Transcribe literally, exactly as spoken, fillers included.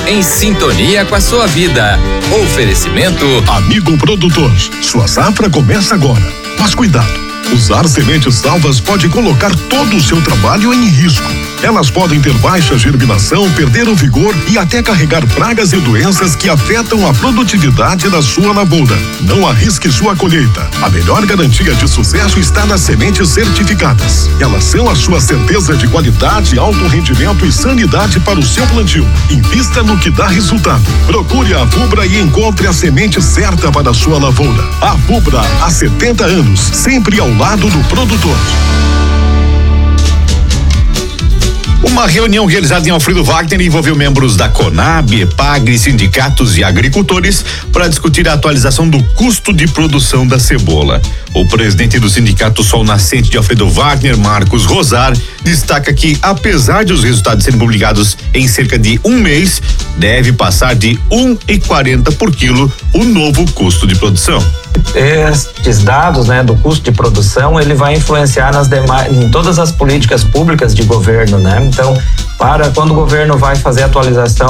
em sintonia com a sua vida. Oferecimento Amigo produtor, sua safra começa agora, mas cuidado. Usar sementes salvas pode colocar todo o seu trabalho em risco. Elas podem ter baixa germinação, perder o vigor e até carregar pragas e doenças que afetam a produtividade da sua lavoura. Não arrisque sua colheita. A melhor garantia de sucesso está nas sementes certificadas. Elas são a sua certeza de qualidade, alto rendimento e sanidade para o seu plantio. Invista no que dá resultado. Procure a Fubra e encontre a semente certa para a sua lavoura. A Fubra, há setenta anos, sempre ao lado do produtor. Uma reunião realizada em Alfredo Wagner envolveu membros da Conab, EPAGRE, sindicatos e agricultores para discutir a atualização do custo de produção da cebola. O presidente do Sindicato Sol Nascente de Alfredo Wagner, Marcos Rosar, destaca que, apesar de os resultados serem publicados em cerca de um mês, deve passar de um e quarenta por quilo o novo custo de produção. Estes dados, né, do custo de produção, ele vai influenciar nas demais, em todas as políticas públicas de governo, né? Então, para quando o governo vai fazer a atualização